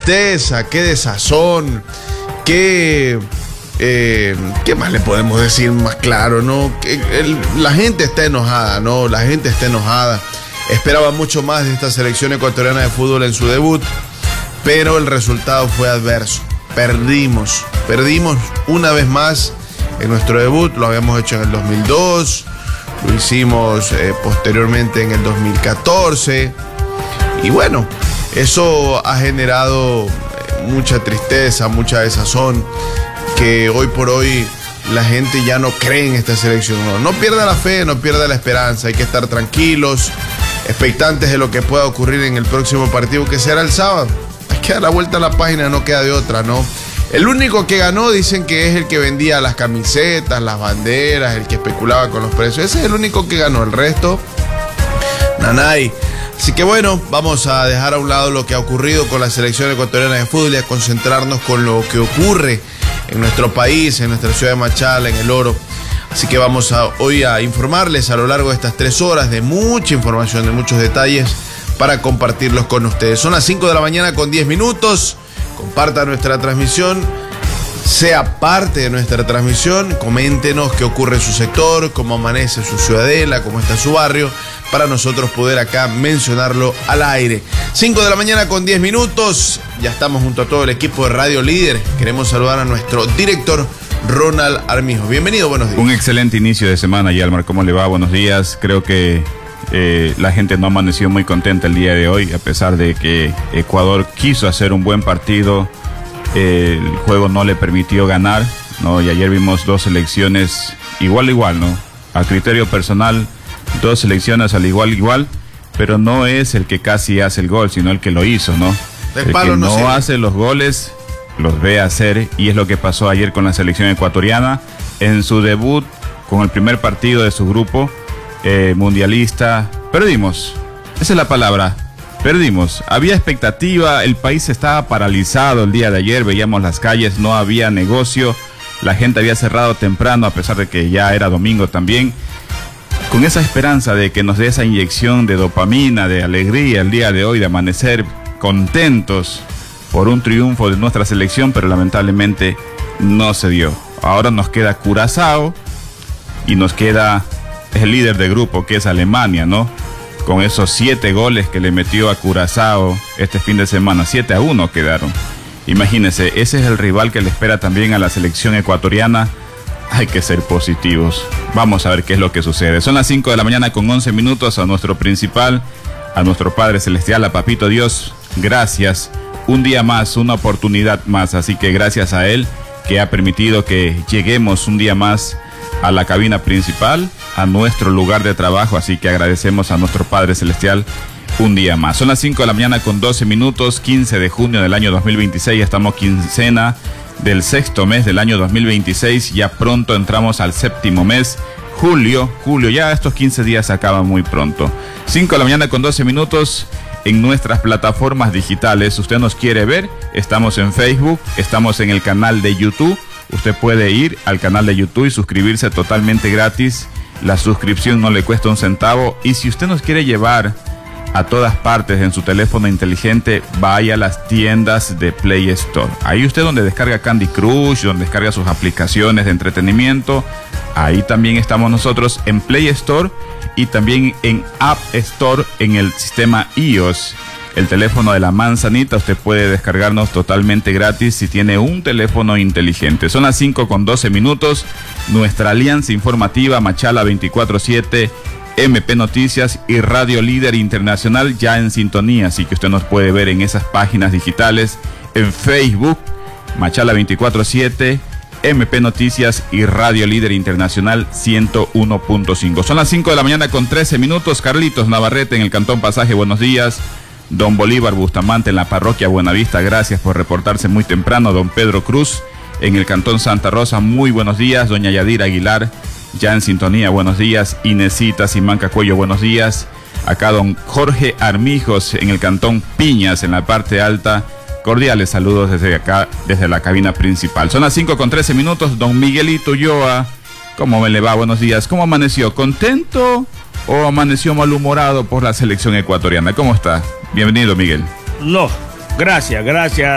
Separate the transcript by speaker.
Speaker 1: tristeza, qué desazón, qué más le podemos decir más claro, ¿no? La gente está enojada, ¿no? La gente está enojada. Esperaba mucho más de esta selección ecuatoriana de fútbol en su debut, pero el resultado fue adverso. Perdimos una vez más en nuestro debut. Lo habíamos hecho en el 2002, lo hicimos posteriormente en el 2014, y bueno, eso ha generado mucha tristeza, mucha desazón, que hoy por hoy la gente ya no cree en esta selección. No pierda la fe, no pierda la esperanza, hay que estar tranquilos, expectantes de lo que pueda ocurrir en el próximo partido, que será el sábado. Hay que dar la vuelta a la página, no queda de otra, ¿no? El único que ganó dicen que es el que vendía las camisetas, las banderas, el que especulaba con los precios. Ese es el único que ganó, el resto, nanay. Así que bueno, vamos a dejar a un lado lo que ha ocurrido con la selección ecuatoriana de fútbol y a concentrarnos con lo que ocurre en nuestro país, en nuestra ciudad de Machala, en El Oro. Así que vamos hoy a informarles a lo largo de estas 3 horas de mucha información, de muchos detalles para compartirlos con ustedes. Son las 5 de la mañana con 10 minutos. Comparta nuestra transmisión, sea parte de nuestra transmisión, coméntenos qué ocurre en su sector, cómo amanece su ciudadela, cómo está su barrio, para nosotros poder acá mencionarlo al aire. 5 de la mañana con 10 minutos, ya estamos junto a todo el equipo de Radio Líder. Queremos saludar a nuestro director, Ronald Armijo. Bienvenido, buenos días.
Speaker 2: Un excelente inicio de semana, Yalmar. ¿Cómo le va? Buenos días. Creo que la gente no amaneció muy contenta el día de hoy, a pesar de que Ecuador quiso hacer un buen partido. El juego no le permitió ganar, ¿no? Y ayer vimos 2 selecciones igual, ¿no? A criterio personal, 2 selecciones al igual, pero no es el que casi hace el gol, sino el que lo hizo, ¿no? El que no hace los goles, los ve hacer, y es lo que pasó ayer con la selección ecuatoriana en su debut con el primer partido de su grupo mundialista. Perdimos, esa es la palabra, perdimos. Había expectativa, el país estaba paralizado el día de ayer, veíamos las calles, no había negocio, la gente había cerrado temprano a pesar de que ya era domingo también, con esa esperanza de que nos dé esa inyección de dopamina, de alegría el día de hoy, de amanecer contentos por un triunfo de nuestra selección, pero lamentablemente no se dio. Ahora nos queda Curazao y nos queda el líder de grupo, que es Alemania, ¿no? Con esos 7 goles que le metió a Curazao este fin de semana, 7-1 quedaron. Imagínense, ese es el rival que le espera también a la selección ecuatoriana. Hay que ser positivos. Vamos a ver qué es lo que sucede. Son las 5 de la mañana con 11 minutos. A nuestro principal, a nuestro Padre Celestial, a Papito Dios, gracias. Un día más, una oportunidad más. Así que gracias a Él, que ha permitido que lleguemos un día más a la cabina principal, a nuestro lugar de trabajo. Así que agradecemos a nuestro Padre Celestial un día más. Son las 5 de la mañana con 12 minutos, 15 de junio del año 2026. Estamos quincena del 6º mes del año 2026. Ya pronto entramos al 7º mes. Julio, ya estos 15 días se acaban muy pronto. 5 de la mañana con 12 minutos. En nuestras plataformas digitales, usted nos quiere ver, estamos en Facebook, estamos en el canal de YouTube. Usted puede ir al canal de YouTube y suscribirse totalmente gratis. La suscripción no le cuesta un centavo. Y si usted nos quiere llevar a todas partes en su teléfono inteligente, vaya a las tiendas de Play Store. Ahí usted donde descarga Candy Crush, donde descarga sus aplicaciones de entretenimiento, ahí también estamos nosotros en Play Store y también en App Store en el sistema iOS. El teléfono de la manzanita, usted puede descargarnos totalmente gratis si tiene un teléfono inteligente. Son las 5 con 12 minutos. Nuestra alianza informativa Machala 24/7, MP Noticias y Radio Líder Internacional ya en sintonía. Así que usted nos puede ver en esas páginas digitales, en Facebook, Machala 24/7, MP Noticias y Radio Líder Internacional 101.5. Son las 5 de la mañana con 13 minutos. Carlitos Navarrete en el Cantón Pasaje, buenos días. Don Bolívar Bustamante en la parroquia Buenavista, gracias por reportarse muy temprano. Don Pedro Cruz en el Cantón Santa Rosa, muy buenos días. Doña Yadira Aguilar, ya en sintonía, buenos días. Inesita Simanca Cuello, buenos días. Acá don Jorge Armijos en el Cantón Piñas, en la parte alta. Cordiales saludos desde acá, desde la cabina principal. Son las 5 con 13 minutos. Don Miguelito Ulloa, ¿cómo me le va? Buenos días. ¿Cómo amaneció? ¿Contento o amaneció malhumorado por la selección ecuatoriana? ¿Cómo está? Bienvenido, Miguel.
Speaker 3: No, gracias.